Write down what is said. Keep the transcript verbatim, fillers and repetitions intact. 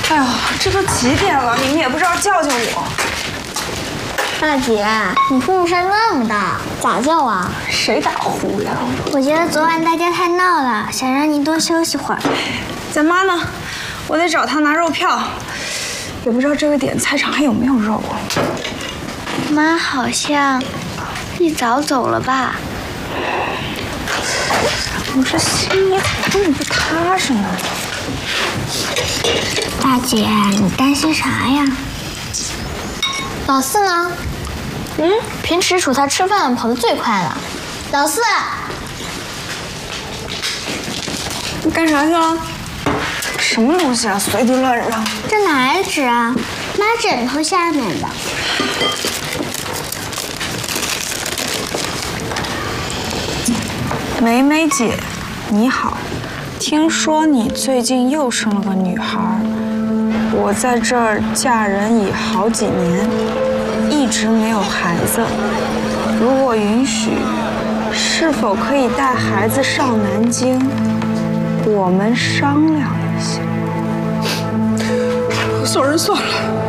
哎呦，这都几点了，你们也不知道叫叫我。 大姐，你呼噜声那么大，咋叫啊？ 谁打呼呀？ 我觉得昨晚大家太闹了，想让你多休息会儿。 咱妈呢？我得找她拿肉票，也不知道这个点菜场还有没有肉啊。 妈好像一早走了吧？ 我这心里咋这么不踏实呢？ 大姐，你担心啥呀？老四呢？嗯，平时数他吃饭跑得最快了。老四， 你干啥去了？什么东西啊，随地乱扔！ 这哪来纸啊？妈枕头下面的。 梅梅姐，你好，听说你最近又生了个女孩，我在这儿嫁人已好几年，一直没有孩子。如果允许，是否可以带孩子上南京？我们商量一下。送人算了。